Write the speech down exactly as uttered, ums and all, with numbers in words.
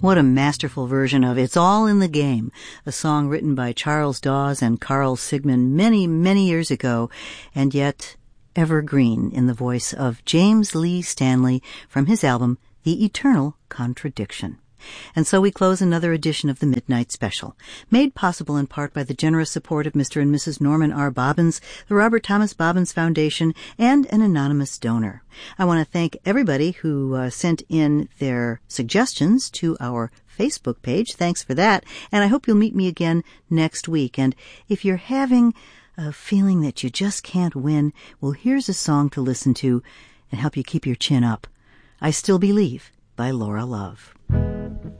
What a masterful version of It's All in the Game, a song written by Charles Dawes and Carl Sigman many, many years ago, and yet evergreen in the voice of James Lee Stanley from his album The Eternal Contradiction. And so we close another edition of the Midnight Special, made possible in part by the generous support of Mister and Missus Norman R. Bobbins, the Robert Thomas Bobbins Foundation, and an anonymous donor. I want to thank everybody who uh, sent in their suggestions to our Facebook page. Thanks for that. And I hope you'll meet me again next week. And if you're having a feeling that you just can't win, well, here's a song to listen to and help you keep your chin up. I Still Believe by Laura Love.